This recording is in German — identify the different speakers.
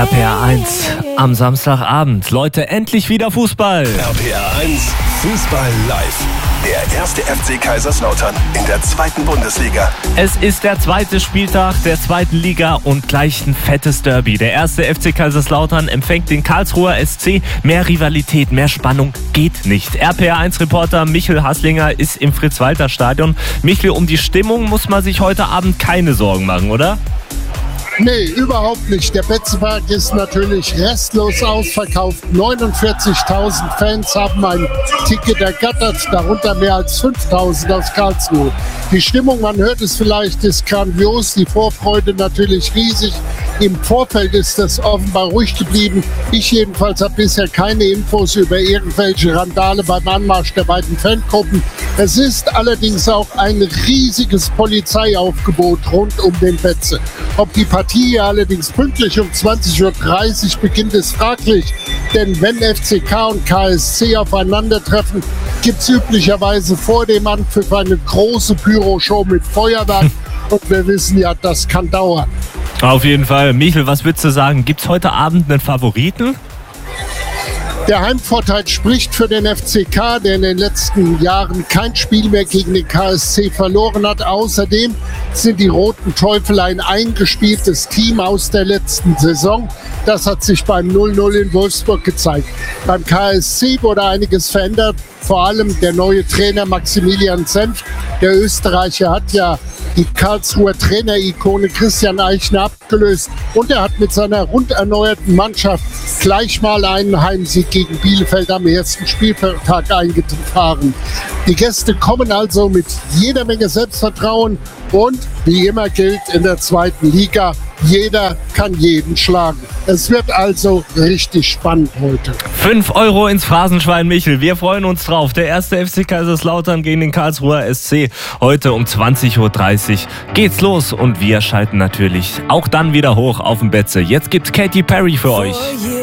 Speaker 1: RPR 1 am Samstagabend. Leute, endlich wieder Fußball.
Speaker 2: RPR 1 Fußball live. Der erste FC Kaiserslautern in der 2. Bundesliga.
Speaker 1: Es ist der 2. Spieltag der 2. Liga und gleich ein fettes Derby. Der erste FC Kaiserslautern empfängt den Karlsruher SC. Mehr Rivalität, mehr Spannung geht nicht. RPR 1 Reporter Michel Haslinger ist im Fritz-Walter-Stadion. Michel, um die Stimmung muss man sich heute Abend keine Sorgen machen, oder?
Speaker 3: Nee, überhaupt nicht. Der Betzenberg ist natürlich restlos ausverkauft. 49.000 Fans haben ein Ticket ergattert, darunter mehr als 5.000 aus Karlsruhe. Die Stimmung, man hört es vielleicht, ist grandios, die Vorfreude natürlich riesig. Im Vorfeld ist das offenbar ruhig geblieben. Ich jedenfalls habe bisher keine Infos über irgendwelche Randale beim Anmarsch der beiden Fangruppen. Es ist allerdings auch ein riesiges Polizeiaufgebot rund um den Betze. Ob die Partie allerdings pünktlich um 20.30 Uhr beginnt, ist fraglich. Denn wenn FCK und KSC aufeinandertreffen, gibt es üblicherweise vor dem Anpfiff eine große Pyroshow mit Feuerwerk. Und wir wissen ja, das kann dauern.
Speaker 1: Auf jeden Fall. Michel, was würdest du sagen? Gibt es heute Abend einen Favoriten?
Speaker 3: Der Heimvorteil spricht für den FCK, der in den letzten Jahren kein Spiel mehr gegen den KSC verloren hat. Außerdem sind die Roten Teufel ein eingespieltes Team aus der letzten Saison. Das hat sich beim 0-0 in Wolfsburg gezeigt. Beim KSC wurde einiges verändert, vor allem der neue Trainer Maximilian Senft. Der Österreicher hat ja die Karlsruher Trainerikone Christian Eichner abgelöst und er hat mit seiner rund erneuerten Mannschaft gleich mal einen Heimsieg gegen Bielefeld am ersten Spieltag eingefahren. Die Gäste kommen also mit jeder Menge Selbstvertrauen und wie immer gilt in der 2. Liga, jeder kann jeden schlagen. Es wird also richtig spannend heute.
Speaker 1: 5 € ins Phrasenschwein, Michel. Wir freuen uns drauf. Der erste FC Kaiserslautern gegen den Karlsruher SC. Heute um 20.30 Uhr geht's los und wir schalten natürlich auch dann wieder hoch auf dem Betze. Jetzt gibt's Katy Perry für euch.